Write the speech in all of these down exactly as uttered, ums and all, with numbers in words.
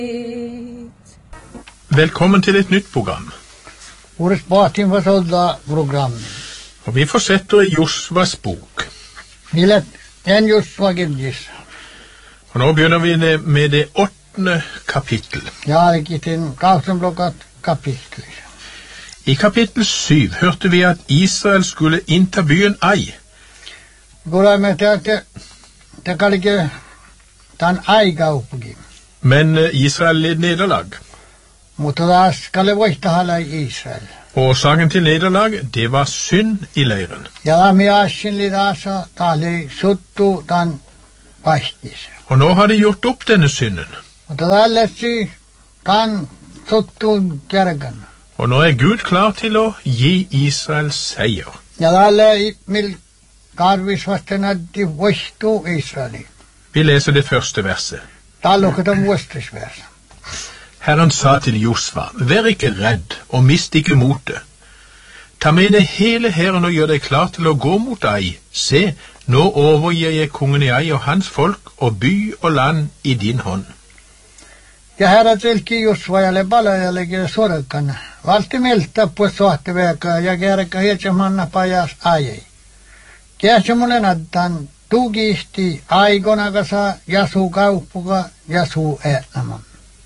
Velkommen til et nytt program. Årets Batin var sådda program. Og vi fortsetter i Josvas bok. Vi lett en Josva Gildis. Og nå begynner vi med det åttende kapittel. Ja, det gitt en gavsenblokkat kapittel. I kapittel syv hørte vi at Israel skulle innta byen Ai. Går jeg med til at det, det kan ikke den Ai gav på gim. Men Israel led nederlag. Mutta da skal det ikke hala i Israel. Årsaken til nederlag, det var synd i leiren. Ja, da mi asjen litt asa, tali suttu den vastis. Og nå har de gjort opp denne synden. Og da lessi den suttu kjergen. Og nå er Gud klar til å gi Israel seier. Ja, da le mil karvis vastena de vostu Israeli. Vi leser det første verset. Da lukket om vostres vers. Herren sa til Josva, vær ikke redd og mist ikke motet. Ta med deg hele hæren og gjør deg klar til å gå mot Ai. Se, nå overgir jeg kongen i Ai og hans folk og by og land i din hånd. Ja, herra tilki Josva ja le bala ja le sorkan. Valti milta på svarte veka ja gerka hietsa manna pajas Ai. Kiäsä mulen addan tugisti aigonagasa jasu kauppuga jasu äänämän.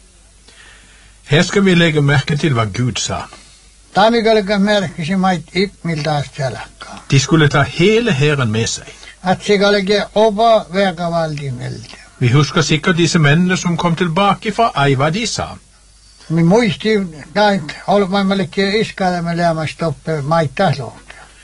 Her skal vi legge merke til hva Gud sa. Taamikalka merkisi mait ipmiltaas jalakka. De skulle ta hele hæren med seg. At sikalke opa vekavaldi melte. Vi husker sikkert disse mennene som kom tilbake fra Ai, hva de sa. Mi muisti näin olmaimallekin iskademme lämmästoppe maittaslåta.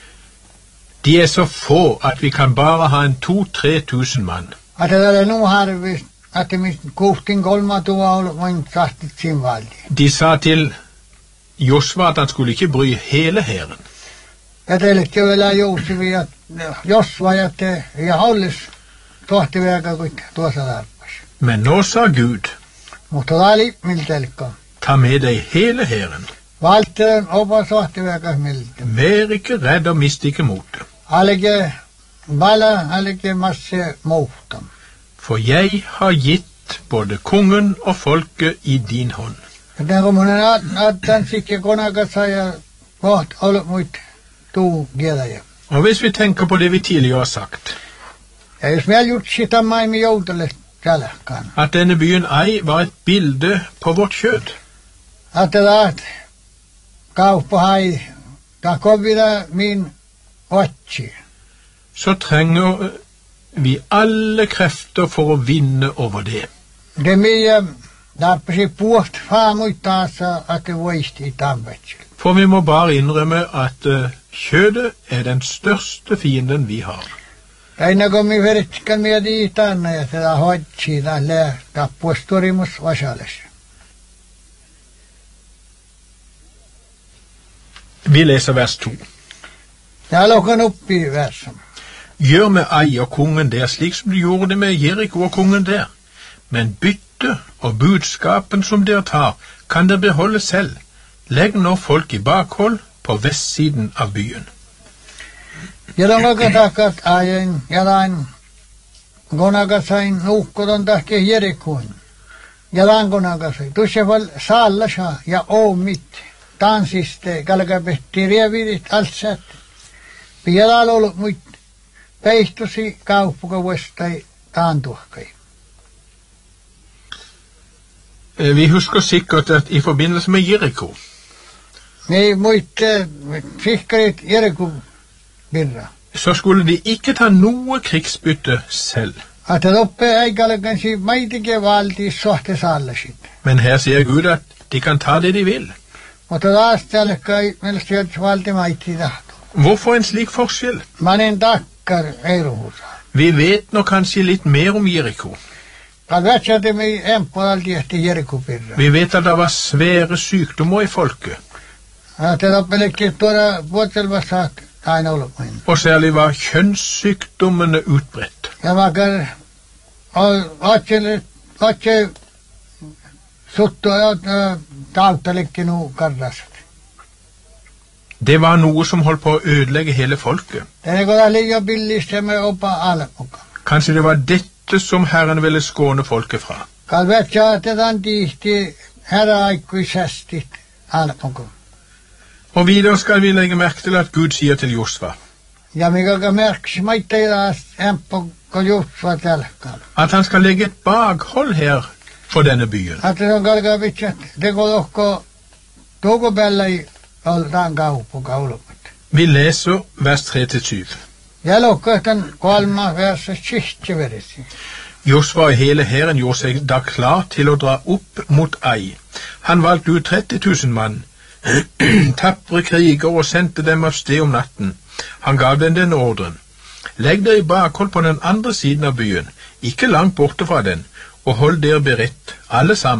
De er så få at vi kan bare ha en to-tre tusen mann. At det er nu harvist at det kuhtin kolma tuva olmain sahtit simvaldi. De sa til Josva at han skulle ikke bry hele hæren. Ja teillekin vielä jousivi ja Josva ja te ja hollis tohti veka kuit tuossa tarpas. Men nå sa Gud, Mutta tali miltelkka. ta med deg hele hæren. Valtteren opa tohti veka milte. Vær ikke redd og mist ikke motet. Alge bala alge masse moutam. For jeg har gitt både kongen og folket i din hånd. Den kommunen at, at den sikke konakassa ja koht ollut muit tuu kielaja. Og hvis vi tenker på det vi tidligere har sagt, Ja jos vielä gjort sitä maimi joutelle tälläkään. at denne byen Ai var et bilde på vårt kjød, Att det att kauppa hai ta kovida min otsi. så trenger vi alle krefter for å vinne over det. Det mie tarpasi puost faamuittaassa at det voisti i tampetsil. For vi må bare innrømme at uh, kjødet er den største fienden vi har. Aina kun mi veritsikän mieti itanna ja sitä hoitsi ta lää tappuosturimus vasales. Vi leser vers to. Ja lukan uppi versam. Gjør med Ai og kongen der slik som du gjorde det med Jeriko og kongen der. Men bytte og budskapen som dere tar, kan dere beholde selv. Legg nå folk i bakhold på vestsiden av byen. Ja lukan takat ajen ja lain gonagasain nuukkodon tahke Jerikoon. Ja lain gonagasain. Tusse val saallasha ja oomit tansiste kalkapehti rievidit altsät. Piedal ollut muit peistosi kauppuka vuostai taantuhkai. Vi husker sikkert at i forbindelse med Jeriko, Nei muit sihkarit Jeriko birra. så skulle de ikke ta noe krigsbytte selv. Att det uppe ei kalkansi maitike valti sohte saallasit. Men her sier Gud at de kan ta det de vil. Mutta taas tälkkai melsiat valti maitti tahto. Hvorfor en slik forskjell? Manen takkar eiruhusa. Vi vet nå kanskje litt mer om Jeriko. Kad vätsäätte mei empodalti ehti Jeriko birra. Vi vet at det var svære sykdommer i folket, Att det uppe lekki tuoda vuotselvassa aina ollut main. og særlig var kjønnssykdommene utbredt. Ja vakar otselle otse suttu tauttalekki nu karrasat. Det var noe som holdt på å ødelegge hele folket. Tänne koda liian billistämme opa almuka. Kanskje det var dette som Herren ville skåne folket fra. Kalvetsaa tedan tihti herra aikuisestit alkoko. Og videre skal vi legge merke til at Gud sier til Josva Ja mikä merksi maitteidaan emppo kun Josva telkal. at han skal legge et bakhold her for denne byen. Att se on kalkavitsat, teko lohko toukopäälläi oltaan kaupu kaulupat. Vi leser vers tre til syv. Ja lohkohtan kolma versa sihtseverisi. Josva og hele hæren gjorde seg da klar til å dra opp mot Ai. Han valgte ut tretti tusen mann, tappre kriger, og sendte dem av sted om natten. Han gav dem den ordren: legg dere i bakhold på den andre siden av byen, ikke langt borte fra den, og hold dere beredt, alle sammen.